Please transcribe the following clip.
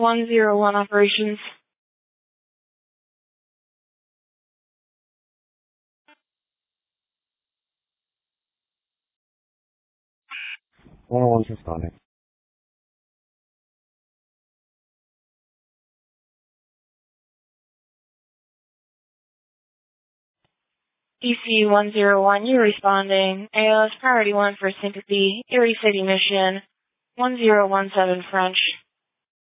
DC-101 operations. One's responding. DC-101, you're responding. AOS Priority 1 for Syncope, Erie City, Mission, 1017 French.